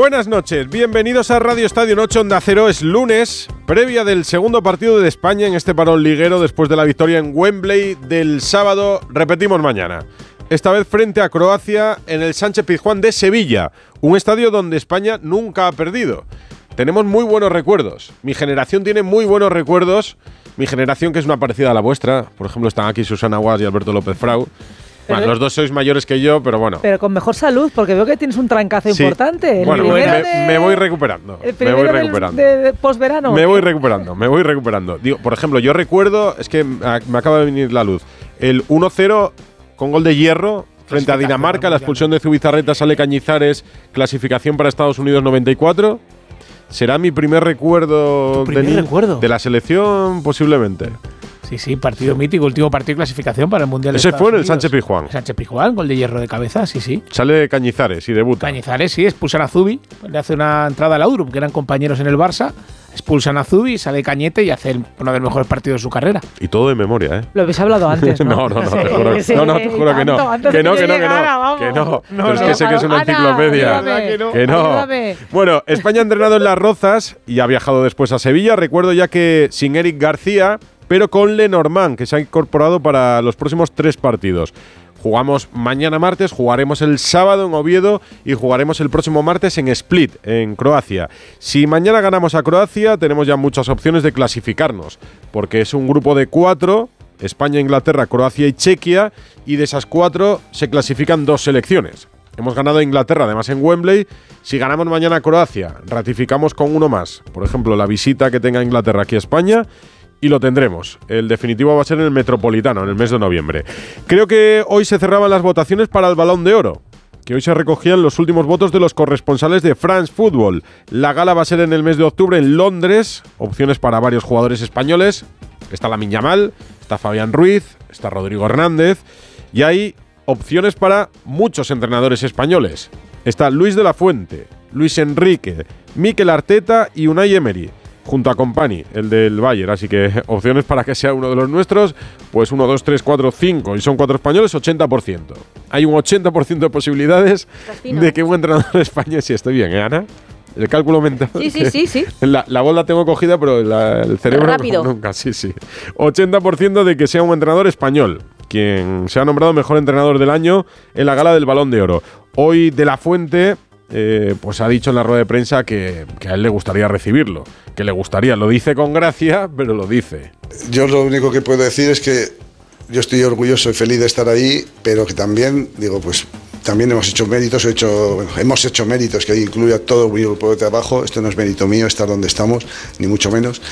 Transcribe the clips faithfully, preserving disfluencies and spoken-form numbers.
Buenas noches, bienvenidos a Radio Estadio Noche Onda Cero. Es lunes, previa del segundo partido de España en este parón liguero después de la victoria en Wembley del sábado. Repetimos mañana. Esta vez frente a Croacia en el Sánchez-Pizjuán de Sevilla, un estadio donde España nunca ha perdido. Tenemos muy buenos recuerdos. Mi generación tiene muy buenos recuerdos. Mi generación, que es una parecida a la vuestra. Por ejemplo, están aquí Susana Guas y Alberto López Frau. Bueno, los dos sois mayores que yo, pero bueno. Pero con mejor salud, porque veo que tienes un trancazo sí. importante. Bueno, me, de, me voy recuperando. El me voy recuperando. De, de posverano. Me voy recuperando, me voy recuperando. Digo, por ejemplo, yo recuerdo, es que me acaba de venir la luz, el uno cero con gol de Hierro frente a Dinamarca, la expulsión de Zubizarreta, sale Cañizares, clasificación para Estados Unidos noventa y cuatro. Será mi primer recuerdo, primer de, recuerdo de la selección, posiblemente. Sí, sí, partido mítico, último partido de clasificación para el Mundial de Ese Estados fue en el Unidos. Sánchez-Pizjuán. Sánchez-Pizjuán, gol de Hierro de cabeza, sí, sí. Sale Cañizares y debuta. Cañizares, sí, expulsan a Zubi, le hace una entrada a Laudrup, que eran compañeros en el Barça, expulsan a Zubi, sale Cañete y hace uno de los mejores partidos de su carrera. Y todo de memoria, ¿eh? Lo habéis hablado antes, ¿no? no, no, no, te juro, sí, no, no, te juro que no. Tanto, que no, que no, que no. Llegara, que no. no, Pero es no, que sé que es una Ana, enciclopedia. ayúdame, que no. Que no. Ayúdame. Bueno, España ha entrenado en Las Rozas y ha viajado después a Sevilla. Recuerdo ya que sin Eric García, pero con Lenormand, que se ha incorporado para los próximos tres partidos. Jugamos mañana martes, jugaremos el sábado en Oviedo y jugaremos el próximo martes en Split, en Croacia. Si mañana ganamos a Croacia, tenemos ya muchas opciones de clasificarnos, porque es un grupo de cuatro, España, Inglaterra, Croacia y Chequia, y de esas cuatro se clasifican dos selecciones. Hemos ganado a Inglaterra, además en Wembley. Si ganamos mañana a Croacia, ratificamos con uno más. Por ejemplo, la visita que tenga Inglaterra aquí a España. Y lo tendremos. El definitivo va a ser en el Metropolitano, en el mes de noviembre. Creo que hoy se cerraban las votaciones para el Balón de Oro, que hoy se recogían los últimos votos de los corresponsales de France Football. La gala va a ser en el mes de octubre en Londres. Opciones para varios jugadores españoles. Está Lamine Yamal, está Fabián Ruiz, está Rodrigo Hernández. Y hay opciones para muchos entrenadores españoles. Está Luis de la Fuente, Luis Enrique, Mikel Arteta y Unai Emery, junto a Company, el del Bayern. Así que opciones para que sea uno de los nuestros, pues uno, dos, tres, cuatro, cinco, y son cuatro españoles, ochenta por ciento. Hay un ochenta por ciento de posibilidades Castino. de que un entrenador español, si estoy bien, ¿eh, Ana? El cálculo mental. Sí, sí, sí, sí. La, la voz la tengo cogida, pero la, el cerebro rápido. nunca. Sí, sí. ochenta por ciento de que sea un entrenador español, quien se ha nombrado mejor entrenador del año en la gala del Balón de Oro. Hoy De la Fuente Eh, pues ha dicho en la rueda de prensa que, que a él le gustaría recibirlo, que le gustaría, lo dice con gracia, pero lo dice. Yo lo único que puedo decir es que yo estoy orgulloso y feliz de estar ahí, pero que también, digo, pues también hemos hecho méritos, he hecho, bueno, hemos hecho méritos, que incluye a todo mi grupo de trabajo. Esto no es mérito mío estar donde estamos, ni mucho menos,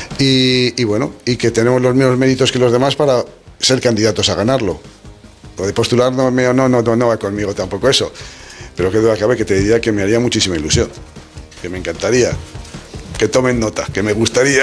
y, y bueno, y que tenemos los mismos méritos que los demás para ser candidatos a ganarlo. Lo de postular no, no, no, no, no va conmigo tampoco eso. Pero que duda cabe que te diría que me haría muchísima ilusión, que me encantaría, que tomen nota, que me gustaría.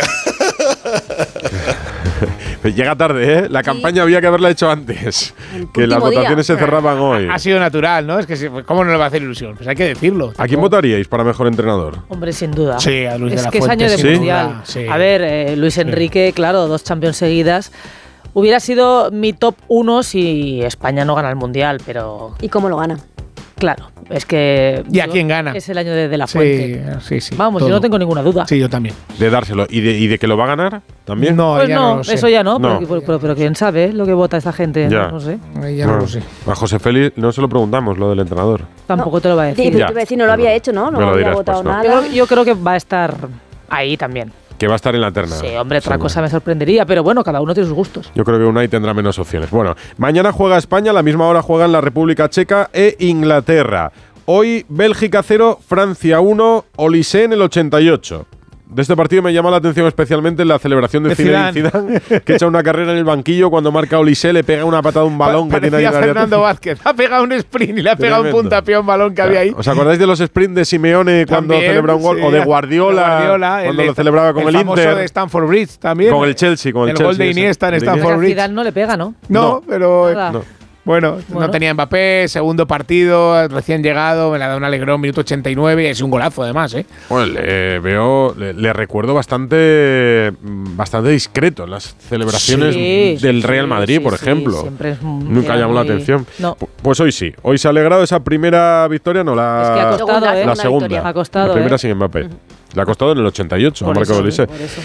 Llega tarde, ¿eh? La sí. campaña había que haberla hecho antes, que las votaciones día. se cerraban hoy. Ha sido natural, ¿no? Es que ¿cómo no le va a hacer ilusión? Pues hay que decirlo. ¿A quién votaríais para mejor entrenador? Hombre, sin duda. Sí, a Luis es de la que Fuente. Es año de ¿Sí? mundial. Sí. A ver, eh, Luis Enrique, sí. claro, dos Champions seguidas. Hubiera sido mi top uno si España no gana el mundial, pero... ¿Y cómo lo gana? Claro, es que... ¿Y a quién gana? Es el año de, de la Fuente. Sí, sí, sí. Vamos, todo. Yo no tengo ninguna duda. Sí, yo también. De dárselo. ¿Y de, y de que lo va a ganar también? No, pues ya no, no lo sé. Eso ya no, no. Pero, pero, pero quién sabe lo que vota esta gente. Ya. No, no sé. Ya no, no lo sé. A José Félix no se lo preguntamos, lo del entrenador. Tampoco no. te lo va a decir. Sí, pero te iba a decir, no lo había hecho, ¿no? No lo había dirás, votado pues, no. nada. Yo creo, yo creo que va a estar ahí también. Que va a estar en la terna. Sí, hombre, otra sí, cosa me sorprendería, pero bueno, cada uno tiene sus gustos. Yo creo que Unai tendrá menos opciones. Bueno, mañana juega España, a la misma hora juegan la República Checa e Inglaterra. Hoy Bélgica cero, Francia uno, Olise en el ochenta y ocho. De este partido me llama la atención especialmente la celebración de, de Zinedine Zidane, que echa una carrera en el banquillo cuando marca Olise, le pega una patada a un balón pa que tiene ahí. Fernando Vázquez, ha pegado un sprint y le ha pegado Tremendo. un puntapié a un balón que claro. había ahí. ¿Os acordáis de los sprints de Simeone cuando también, celebra un gol? Sí, o de Guardiola, de Guardiola cuando el, lo celebraba con el, el Inter. El de Stamford Bridge también. Con el Chelsea, con el, el Chelsea. gol de Iniesta en Stamford Bridge. Zidane no le pega, ¿no? No, no pero... No. Bueno, Bueno. no tenía Mbappé, segundo partido, recién llegado, me la da un alegrón, minuto ochenta y nueve, y es un golazo además, ¿eh? Bueno, le veo, le, le recuerdo bastante, bastante discreto en las celebraciones Sí, del sí, Real Madrid, sí, por sí, ejemplo. siempre es un- Nunca era llamó la muy- atención. No. Pu- Pues hoy sí. Hoy se ha alegrado esa primera victoria, no la, Es que ha costado, Segunda, ¿eh? la una segunda. victoria. Ha costado, la primera ¿eh? sin Mbappé. Le ha costado en el ochenta y ocho a Por Marco eso, Olise. por eso.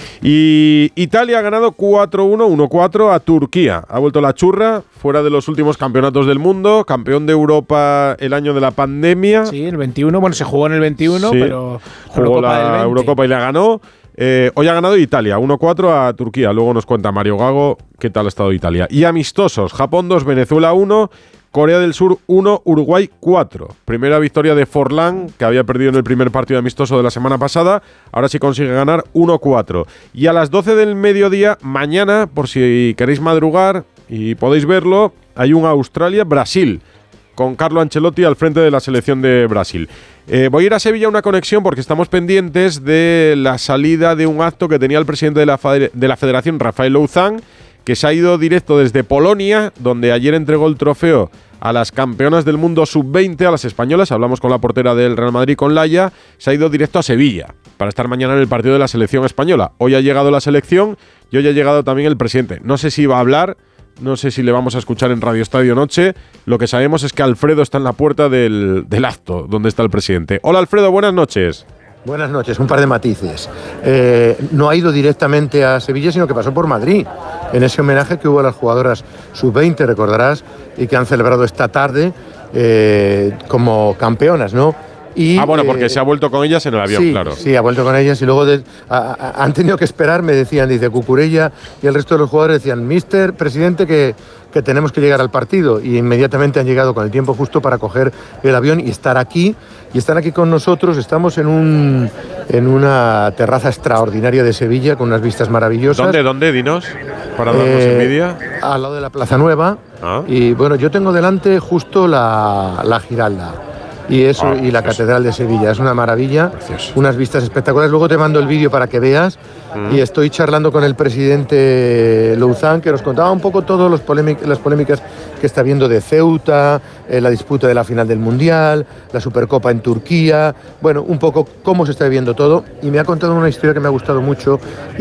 Y Italia ha ganado cuatro uno, uno cuatro a Turquía. Ha vuelto la churra, fuera de los últimos campeonatos del mundo, campeón de Europa el año de la pandemia. Sí, el veintiuno, bueno, se jugó en el veintiuno, Sí. pero Jugó Eurocopa del la veinte. Eurocopa y la ganó. Eh, hoy ha ganado Italia, uno cuatro a Turquía. Luego nos cuenta Mario Gago qué tal ha estado Italia. Y amistosos, Japón dos, Venezuela uno, Corea del Sur uno, Uruguay cuatro. Primera victoria de Forlán, que había perdido en el primer partido amistoso de la semana pasada. Ahora sí consigue ganar uno cuatro. Y a las doce del mediodía, mañana, por si queréis madrugar y podéis verlo, hay un Australia-Brasil, con Carlo Ancelotti al frente de la selección de Brasil. Eh, voy a ir a Sevilla a una conexión porque estamos pendientes de la salida de un acto que tenía el presidente de la, de la Federación, Rafael Louzán, que se ha ido directo desde Polonia, donde ayer entregó el trofeo a las campeonas del mundo sub veinte, a las españolas. Hablamos con la portera del Real Madrid, con Laia. Se ha ido directo a Sevilla para estar mañana en el partido de la selección española. Hoy ha llegado la selección y hoy ha llegado también el presidente. No sé si va a hablar, no sé si le vamos a escuchar en Radio Estadio Noche. Lo que sabemos es que Alfredo está en la puerta del, del acto donde está el presidente. Hola Alfredo, buenas noches. Buenas noches, un par de matices. Eh, no ha ido directamente a Sevilla, sino que pasó por Madrid, en ese homenaje que hubo a las jugadoras sub veinte, recordarás, y que han celebrado esta tarde eh, como campeonas, ¿no? Y, ah, bueno, porque eh, se ha vuelto con ellas en el avión, sí, claro. Sí, ha vuelto con ellas y luego de- a- a- han tenido que esperar, me decían, dice Cucurella y el resto de los jugadores decían, mister Presidente, que, que tenemos que llegar al partido. Y inmediatamente han llegado con el tiempo justo para coger el avión y estar aquí. Y están aquí con nosotros. Estamos en, un, en una terraza extraordinaria de Sevilla con unas vistas maravillosas. ¿Dónde, dónde, dinos? Para darnos Eh, envidia. Al lado de la Plaza Nueva. Ah. Y bueno, yo tengo delante justo la, la Giralda. Y eso, Ah, y la precioso. Catedral de Sevilla. Es una maravilla. Precioso. Unas vistas espectaculares. Luego te mando el vídeo para que veas. Mm. Y estoy charlando con el presidente Louzán, que nos contaba un poco todas las polémicas que está viendo de Ceuta, eh, la disputa de la final del Mundial, la Supercopa en Turquía. Bueno, un poco cómo se está viendo todo. Y me ha contado una historia que me ha gustado mucho.